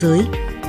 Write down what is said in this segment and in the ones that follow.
giới.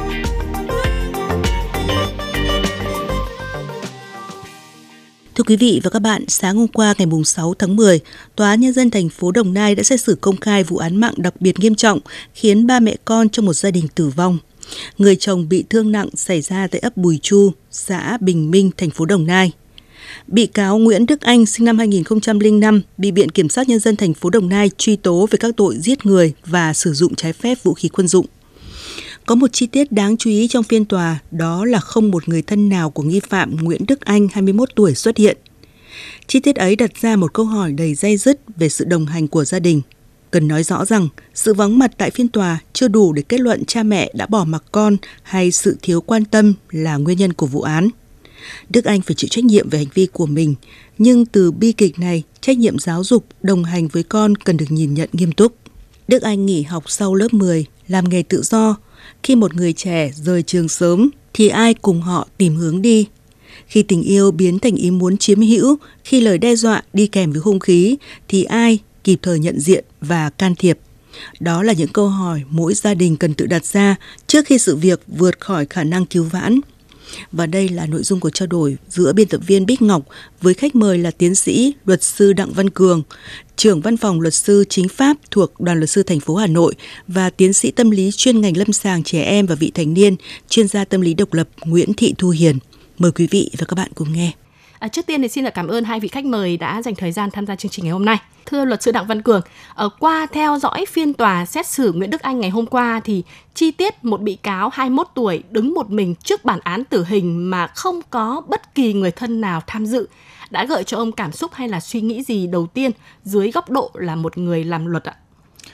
Thưa quý vị và các bạn, sáng hôm qua ngày 6 tháng 10, Tòa án Nhân dân thành phố Đồng Nai đã xét xử công khai vụ án mạng đặc biệt nghiêm trọng khiến 3 mẹ con trong một gia đình tử vong. Người chồng bị thương nặng xảy ra tại ấp Bùi Chu, xã Bình Minh, thành phố Đồng Nai. Bị cáo Nguyễn Đức Anh sinh năm 2005 bị Viện Kiểm sát Nhân dân thành phố Đồng Nai truy tố về các tội giết người và sử dụng trái phép vũ khí quân dụng. Có một chi tiết đáng chú ý trong phiên tòa, đó là không một người thân nào của nghi phạm Nguyễn Đức Anh, 21 tuổi xuất hiện. Chi tiết ấy đặt ra một câu hỏi đầy day dứt về sự đồng hành của gia đình. Cần nói rõ rằng, sự vắng mặt tại phiên tòa chưa đủ để kết luận cha mẹ đã bỏ mặc con hay sự thiếu quan tâm là nguyên nhân của vụ án. Đức Anh phải chịu trách nhiệm về hành vi của mình, nhưng từ bi kịch này, trách nhiệm giáo dục, đồng hành với con cần được nhìn nhận nghiêm túc. Đức Anh nghỉ học sau lớp 10, làm nghề tự do. Khi một người trẻ rời trường sớm thì ai cùng họ tìm hướng đi. Khi tình yêu biến thành ý muốn chiếm hữu, khi lời đe dọa đi kèm với hung khí thì ai kịp thời nhận diện và can thiệp. Đó là những câu hỏi mỗi gia đình cần tự đặt ra trước khi sự việc vượt khỏi khả năng cứu vãn. Và đây là nội dung của trao đổi giữa biên tập viên Bích Ngọc với khách mời là tiến sĩ luật sư Đặng Văn Cường, trưởng văn phòng luật sư chính pháp thuộc Đoàn luật sư thành phố Hà Nội và tiến sĩ tâm lý chuyên ngành lâm sàng trẻ em và vị thành niên, chuyên gia tâm lý độc lập Nguyễn Thị Thu Hiền. Mời quý vị và các bạn cùng nghe. Trước tiên thì xin cảm ơn hai vị khách mời đã dành thời gian tham gia chương trình ngày hôm nay. Thưa luật sư Đặng Văn Cường, qua theo dõi phiên tòa xét xử Nguyễn Đức Anh ngày hôm qua thì chi tiết một bị cáo 21 tuổi đứng một mình trước bản án tử hình mà không có bất kỳ người thân nào tham dự đã gợi cho ông cảm xúc hay là suy nghĩ gì đầu tiên dưới góc độ là một người làm luật ạ?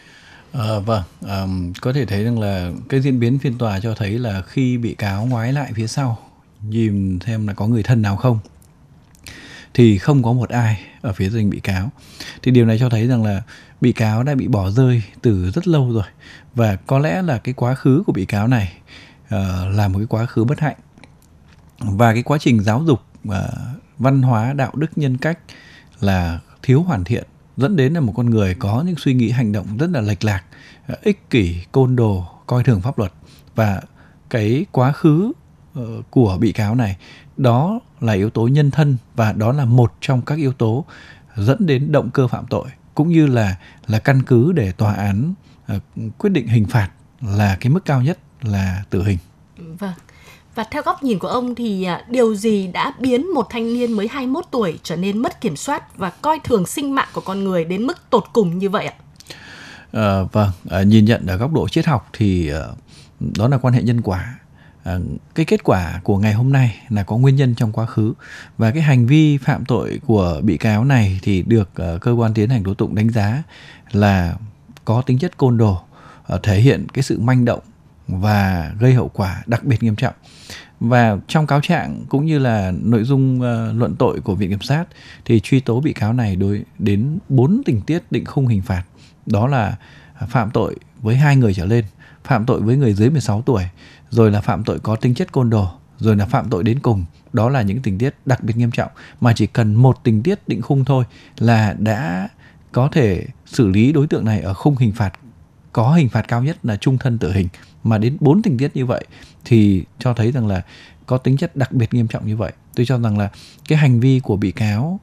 Có thể thấy rằng là cái diễn biến phiên tòa cho thấy là khi bị cáo ngoái lại phía sau nhìn xem là có người thân nào không thì không có một ai ở phía gia đình bị cáo. Thì điều này cho thấy rằng là bị cáo đã bị bỏ rơi từ rất lâu rồi. Và có lẽ là cái quá khứ của bị cáo này là một cái quá khứ bất hạnh. Và cái quá trình giáo dục văn hóa, đạo đức, nhân cách là thiếu hoàn thiện, dẫn đến là một con người có những suy nghĩ hành động rất là lệch lạc, ích kỷ, côn đồ, coi thường pháp luật. Và cái quá khứ của bị cáo này, đó là yếu tố nhân thân và đó là một trong các yếu tố dẫn đến động cơ phạm tội, cũng như là căn cứ để tòa án quyết định hình phạt là cái mức cao nhất là tử hình. Vâng. Và theo góc nhìn của ông thì điều gì đã biến một thanh niên mới 21 tuổi trở nên mất kiểm soát và coi thường sinh mạng của con người đến mức tột cùng như vậy ạ? Nhìn nhận ở góc độ triết học thì đó là quan hệ nhân quả. Cái kết quả của ngày hôm nay là có nguyên nhân trong quá khứ, và cái hành vi phạm tội của bị cáo này thì được cơ quan tiến hành tố tụng đánh giá là có tính chất côn đồ, thể hiện cái sự manh động và gây hậu quả đặc biệt nghiêm trọng. Và trong cáo trạng cũng như là nội dung luận tội của Viện Kiểm sát thì truy tố bị cáo này đến 4 tình tiết định khung hình phạt. Đó là phạm tội với 2 người trở lên, phạm tội với người dưới 16 tuổi, rồi là phạm tội có tính chất côn đồ, rồi là phạm tội đến cùng. Đó là những tình tiết đặc biệt nghiêm trọng mà chỉ cần một tình tiết định khung thôi là đã có thể xử lý đối tượng này ở khung hình phạt, có hình phạt cao nhất là chung thân tử hình. Mà đến 4 tình tiết như vậy thì cho thấy rằng là có tính chất đặc biệt nghiêm trọng như vậy. Tôi cho rằng là cái hành vi của bị cáo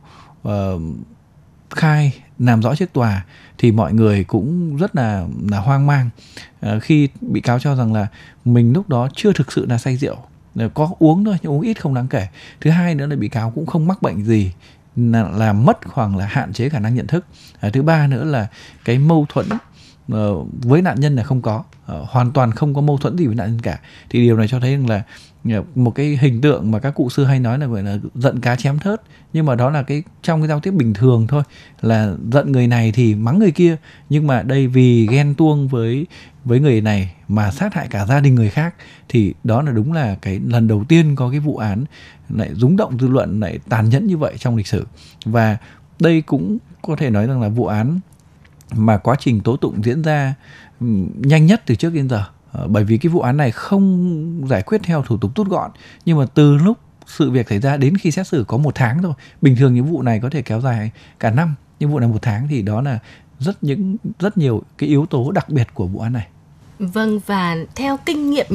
khai làm rõ trước tòa thì mọi người cũng rất là hoang mang khi bị cáo cho rằng là mình lúc đó chưa thực sự là say rượu, có uống thôi nhưng uống ít không đáng kể. Thứ hai nữa là bị cáo cũng không mắc bệnh gì là mất hoặc là hạn chế khả năng nhận thức. Thứ ba nữa là cái mâu thuẫn với nạn nhân là không có, hoàn toàn không có mâu thuẫn gì với nạn nhân cả. Thì điều này cho thấy rằng là một cái hình tượng mà các cụ xưa hay nói là gọi là giận cá chém thớt, nhưng mà đó là trong cái giao tiếp bình thường thôi, là giận người này thì mắng người kia, nhưng mà đây vì ghen tuông với người này mà sát hại cả gia đình người khác, thì đó là đúng là cái lần đầu tiên có cái vụ án lại rúng động dư luận, lại tàn nhẫn như vậy trong lịch sử. Và đây cũng có thể nói rằng là vụ án mà quá trình tố tụng diễn ra nhanh nhất từ trước đến giờ. Bởi vì cái vụ án này không giải quyết theo thủ tục rút gọn, nhưng mà từ lúc sự việc xảy ra đến khi xét xử có 1 tháng thôi. Bình thường những vụ này có thể kéo dài cả năm, nhưng vụ này 1 tháng thì đó là rất nhiều cái yếu tố đặc biệt của vụ án này. Vâng, và theo kinh nghiệm